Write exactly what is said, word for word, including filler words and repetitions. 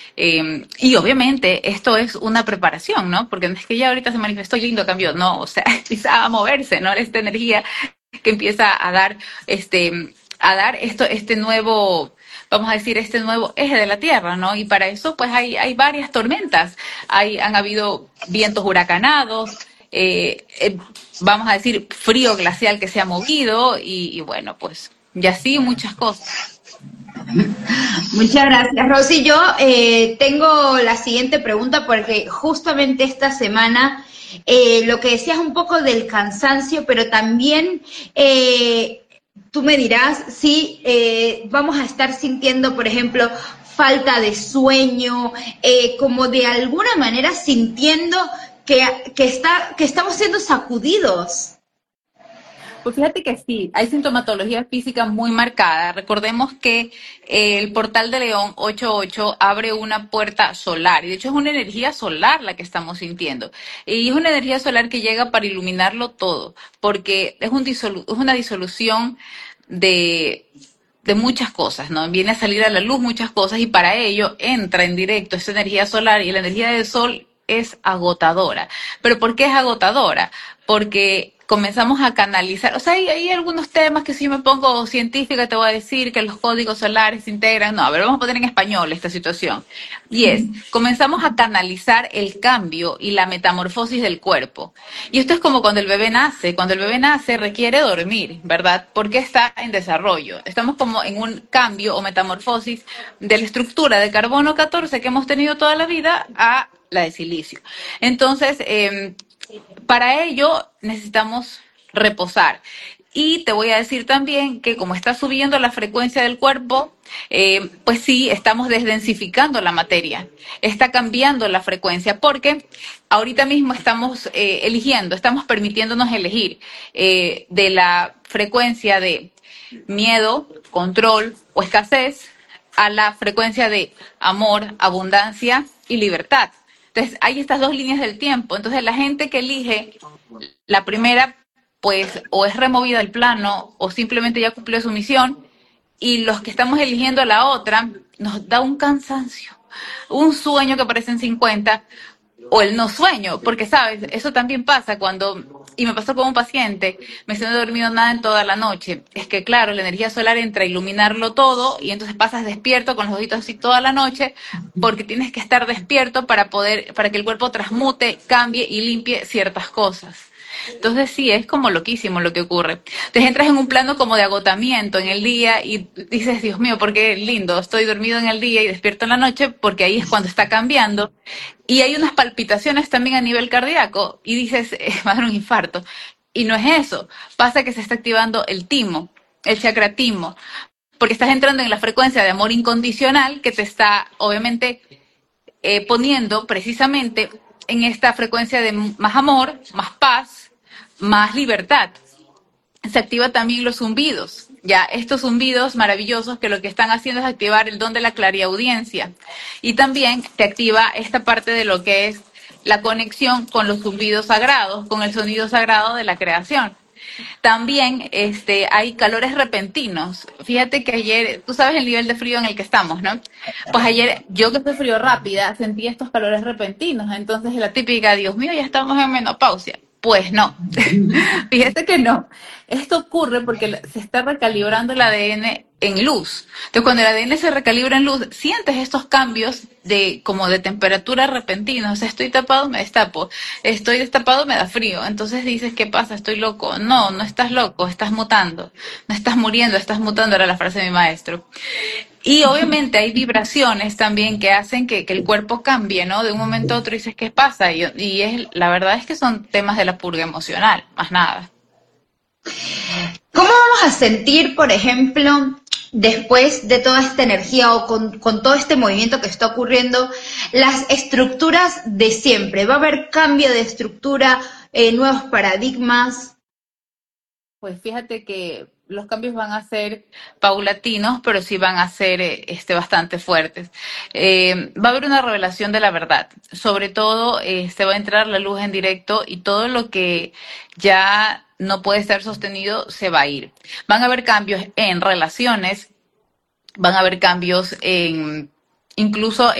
Eh, y obviamente esto es una preparación, ¿no? Porque no es que ya ahorita se manifestó y lindo cambió, no, o sea, empieza a moverse, ¿no? Esta energía que empieza a dar, este, a dar esto, este nuevo, vamos a decir, este nuevo eje de la Tierra, ¿no? Y para eso, pues hay, hay varias tormentas, hay, han habido vientos huracanados, eh, eh, vamos a decir, frío glacial que se ha movido y, y bueno, pues, y así muchas cosas. Muchas gracias, Rosy. Yo eh, tengo la siguiente pregunta porque justamente esta semana eh, lo que decías un poco del cansancio, pero también eh, tú me dirás si eh, vamos a estar sintiendo, por ejemplo, falta de sueño, eh, como de alguna manera sintiendo que, que, está, que estamos siendo sacudidos. Pues fíjate que sí, hay sintomatología física muy marcada. Recordemos que eh, el portal de León ochenta y ocho abre una puerta solar, y de hecho es una energía solar la que estamos sintiendo. Y es una energía solar que llega para iluminarlo todo, porque es, un disolu es una disolución de, de muchas cosas, ¿no? Viene a salir a la luz muchas cosas y para ello entra en directo esa energía solar y la energía del sol es agotadora. ¿Pero por qué es agotadora? Porque comenzamos a canalizar, o sea, hay, hay algunos temas que si yo me pongo científica te voy a decir que los códigos solares se integran, no, a ver, vamos a poner en español esta situación. Y es, comenzamos a canalizar el cambio y la metamorfosis del cuerpo. Y esto es como cuando el bebé nace, cuando el bebé nace requiere dormir, ¿verdad? Porque está en desarrollo. Estamos como en un cambio o metamorfosis de la estructura de carbono catorce que hemos tenido toda la vida a la de silicio. Entonces, eh, para ello necesitamos reposar. Y te voy a decir también que como está subiendo la frecuencia del cuerpo, eh, pues sí, estamos desdensificando la materia, está cambiando la frecuencia, porque ahorita mismo estamos eh, eligiendo, estamos permitiéndonos elegir eh, de la frecuencia de miedo, control o escasez a la frecuencia de amor, abundancia y libertad. Entonces, hay estas dos líneas del tiempo. Entonces, la gente que elige la primera, pues, o es removida del plano o simplemente ya cumplió su misión. Y los que estamos eligiendo la otra, nos da un cansancio, un sueño que parece en cincuenta, o el no sueño, porque sabes, eso también pasa cuando, y me pasó con un paciente, me dice no he dormido nada en toda la noche, es que claro, la energía solar entra a iluminarlo todo y entonces pasas despierto con los ojitos así toda la noche, porque tienes que estar despierto para poder, para que el cuerpo transmute, cambie y limpie ciertas cosas. Entonces sí, es como loquísimo lo que ocurre. Entonces entras en un plano como de agotamiento en el día y dices, Dios mío, ¿por qué lindo? Estoy dormido en el día y despierto en la noche, porque ahí es cuando está cambiando. Y hay unas palpitaciones también a nivel cardíaco y dices, eh, va a dar un infarto. Y no es eso, pasa que se está activando el timo, el chakra timo, porque estás entrando en la frecuencia de amor incondicional que te está, obviamente, eh, poniendo precisamente en esta frecuencia de más amor, más paz, más libertad. Se activan también los zumbidos, ya estos zumbidos maravillosos que lo que están haciendo es activar el don de la clariaudiencia y también te activa esta parte de lo que es la conexión con los zumbidos sagrados, con el sonido sagrado de la creación. También este, hay calores repentinos. Fíjate que ayer, tú sabes el nivel de frío en el que estamos, ¿no? Pues ayer, yo que soy frío rápida, sentí estos calores repentinos. Entonces la típica, Dios mío, ya estamos en menopausia. Pues no, fíjate que no. Esto ocurre porque se está recalibrando el A D N en luz. Entonces, cuando el A D N se recalibra en luz, sientes estos cambios de como de temperatura repentinos. O sea, estoy tapado, me destapo. Estoy destapado, me da frío. Entonces dices, ¿qué pasa? ¿Estoy loco? No, no estás loco, estás mutando. No estás muriendo, estás mutando, era la frase de mi maestro. Y obviamente hay vibraciones también que hacen que, que el cuerpo cambie, ¿no? De un momento a otro dices, ¿qué pasa? Y, y es, la verdad es que son temas de la purga emocional, más nada. ¿Cómo vamos a sentir, por ejemplo, después de toda esta energía o con, con todo este movimiento que está ocurriendo, las estructuras de siempre? ¿Va a haber cambio de estructura, eh, nuevos paradigmas? Pues fíjate que los cambios van a ser paulatinos, pero sí van a ser eh, este, bastante fuertes. Eh, va a haber una revelación de la verdad. Sobre todo, eh, se va a entrar la luz en directo y todo lo que ya no puede ser sostenido se va a ir. Van a haber cambios en relaciones, van a haber cambios en incluso